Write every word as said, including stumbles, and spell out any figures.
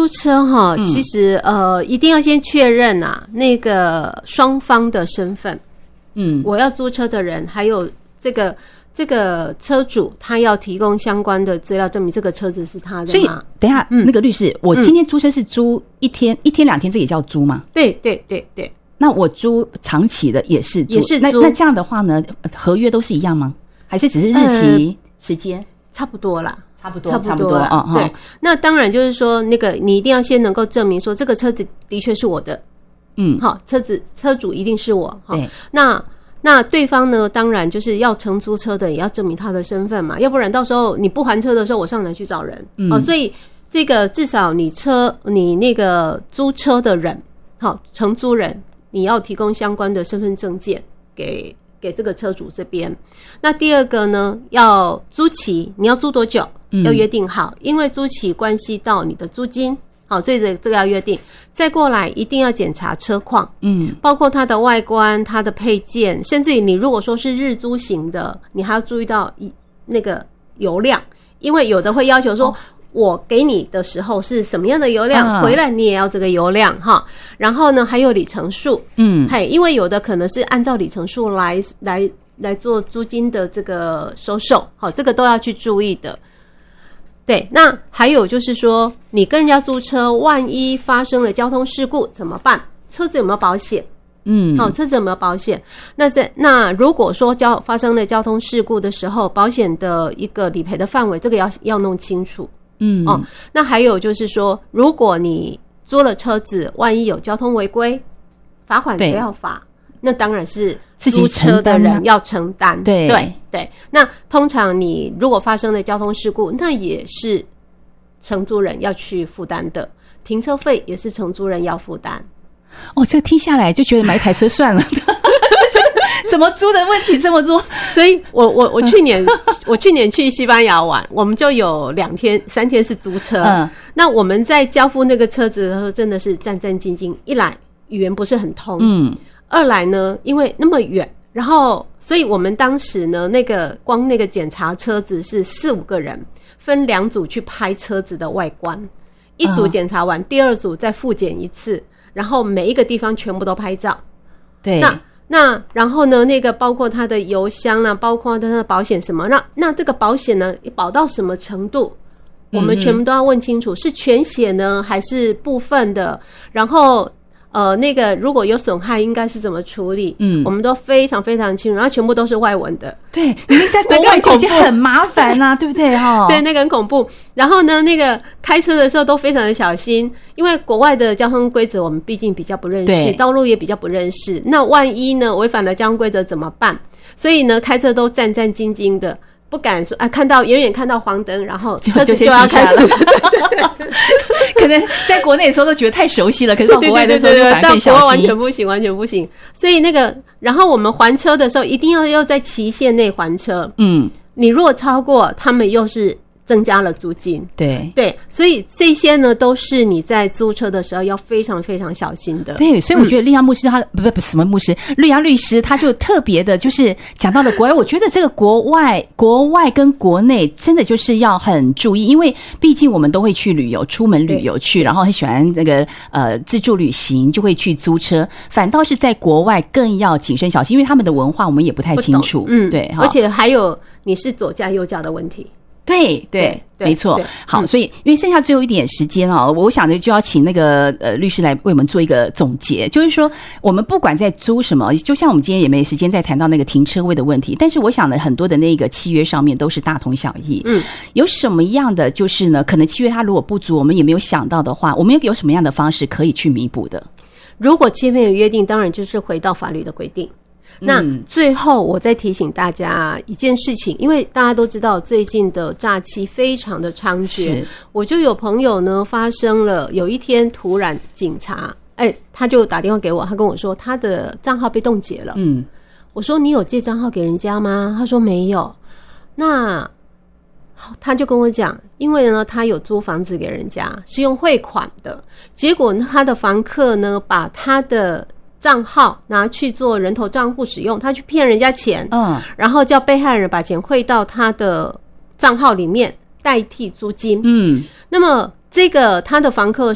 车哈，嗯、其实呃一定要先确认啊那个双方的身份。嗯，我要租车的人，还有这个这个车主，他要提供相关的资料证明这个车子是他的嘛。 所以等一下，嗯、那个律师，我今天租车是租一天、嗯、一天两天，这也叫租吗？ 对对对对。 那我租长期的也是租， 也是租。 那那这样的话呢，合约都是一样吗？还是只是日期、呃、时间差不多啦？ 差不多， 差不多啦。哦、对，那当然就是说，那个你一定要先能够证明说这个车子的确是我的。嗯，好，车子车主一定是我。对，那那对方呢，当然就是要承租车的也要证明他的身份嘛，要不然到时候你不还车的时候，我上哪去找人？嗯，哦，所以这个至少你车你那个租车的人，好，承租人，你要提供相关的身份证件给给这个车主这边。那第二个呢，要租期，你要租多久？嗯、要约定好，因为租期关系到你的租金。好，所以这这个要约定。再过来一定要检查车况，嗯，包括它的外观、它的配件，甚至于你如果说是日租型的，你还要注意到那个油量，因为有的会要求说，哦、我给你的时候是什么样的油量，嗯、回来你也要这个油量哈。然后呢，还有里程数，嗯，嘿，因为有的可能是按照里程数来来来做租金的这个收受，好，这个都要去注意的。对，那还有就是说，你跟人家租车，万一发生了交通事故怎么办？车子有没有保险？嗯，好、哦，车子有没有保险？那在那如果说交发生了交通事故的时候，保险的一个理赔的范围，这个要要弄清楚。嗯，哦，那还有就是说，如果你租了车子，万一有交通违规，罚款谁要罚？那当然是租车的人要承担。对对对，那通常你如果发生了交通事故，那也是承租人要去负担的，停车费也是承租人要负担。 哦，这个听下来就觉得买台车算了，怎么租的问题这么多？ 所以我我我去年我去年去西班牙玩，我们就有两天三天是租车。嗯，那我们在交付那个车子的时候，真的是战战兢兢。一来语言不是很通，嗯。二来呢，因为那么远，然后所以我们当时呢，那个光那个检查车子是四五个人，分两组去拍车子的外观，一组检查完，嗯、第二组再复检一次，然后每一个地方全部都拍照。对，那那然后呢，那个包括它的油箱啦，包括它的保险什么，那那这个保险呢，保到什么程度？我们全部都要问清楚，嗯、是全险呢，还是部分的？然后。呃，那个如果有损害，应该是怎么处理？嗯，我们都非常非常清楚，然后全部都是外文的。 对，你在国外就已经很麻烦啊，对不对？哈， 对，那个很恐怖。然后呢，那个开车的时候都非常的小心，因为国外的交通规则我们毕竟比较不认识，道路也比较不认识。那万一呢违反了交通规则怎么办？所以呢，开车都战战兢兢的。不敢说啊，看到远远看到黄灯，然后车子就要开始。 可能在国内的时候都觉得太熟悉了，可是到国外的时候就反而更小心。 到国外完全不行，完全不行。所以那个，然后我们还车的时候，一定要要在期限内还车。嗯，你如果超过，他们又是增加了租金。对对，所以这些呢，都是你在租车的时候要非常非常小心的。 对，所以我觉得绿洋牧师他、嗯、不不不什么牧师，绿洋律师他就特别的，就是讲到了国外。我觉得这个国外、国外跟国内真的就是要很注意，因为毕竟我们都会去旅游，出门旅游去，然后很喜欢那个呃自助旅行，就会去租车。反倒是在国外更要谨慎小心，因为他们的文化我们也不太清楚。嗯，对， 而且还有你是左驾右驾的问题。 对 对, 对，没错。好，嗯、所以因为剩下最后一点时间啊，我想着就要请那个呃律师来为我们做一个总结，就是说我们不管在租什么，就像我们今天也没时间再谈到那个停车位的问题，但是我想呢，很多的那个契约上面都是大同小异。嗯，有什么样的就是呢，可能契约它如果不足，我们也没有想到的话，我们有什么样的方式可以去弥补的？ 如果前面有约定，当然就是回到法律的规定。那最后我再提醒大家一件事情，因为大家都知道最近的诈欺非常的猖獗，我就有朋友呢发生了有一天突然警察哎，他就打电话给我，他跟我说他的账号被冻结了。嗯，我说你有借账号给人家吗？他说没有。那他就跟我讲，因为呢他有租房子给人家是用汇款的，结果他的房客呢把他的账号拿去做人头账户使用，他去骗人家钱，嗯，然后叫被害人把钱汇到他的账号里面代替租金，嗯，那么这个他的房客